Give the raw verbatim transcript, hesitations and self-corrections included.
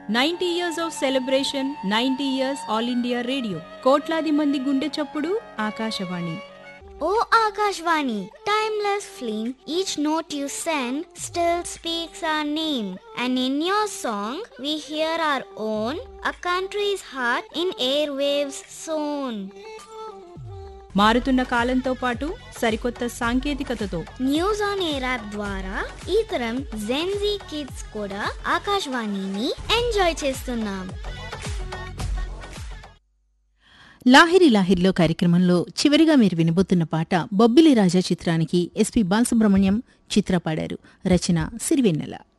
Ninety years of celebration, ninety years all India radio. కోట్లాది మంది గుండె చప్పుడు Akashvani. O Akashvani, timeless flame, each note you send still speaks our name. And in your song, we hear our own, a country's heart in airwaves sown. మారుతున్న కాలంతో పాటు సరికొత్త సాంకేతికతతో news on air app ద్వారా ఈ తరం జెన్జీ కిడ్స్ కూడా ఆకాశవాణిని enjoy చేస్తున్నాం. లాహిరి లాహిరిలో కార్యక్రమంలో చివరిగా మీరు వినబోతున్న పాట బొబ్బిలి రాజా చిత్రానికి ఎస్పి బాలసుబ్రహ్మణ్యం చిత్ర పాడారు. రచన సిరివెన్నెల.